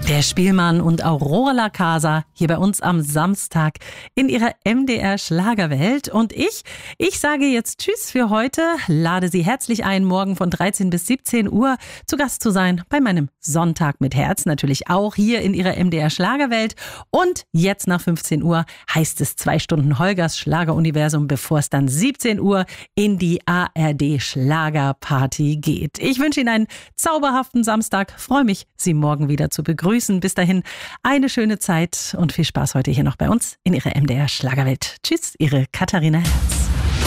Der Spielmann und Aurora La Casa hier bei uns am Samstag in ihrer MDR Schlagerwelt. Und ich sage jetzt Tschüss für heute, lade Sie herzlich ein, morgen von 13 bis 17 Uhr zu Gast zu sein bei meinem Sonntag mit Herz, natürlich auch hier in ihrer MDR Schlagerwelt. Und jetzt nach 15 Uhr heißt es 2 Stunden Holgers Schlageruniversum, bevor es dann 17 Uhr in die ARD Schlagerparty geht. Ich wünsche Ihnen einen zauberhaften Samstag, freue mich, Sie morgen wieder zu begrüßen. Bis dahin eine schöne Zeit und viel Spaß heute hier noch bei uns in ihrer MDR Schlagerwelt. Tschüss, ihre Katharina Herz.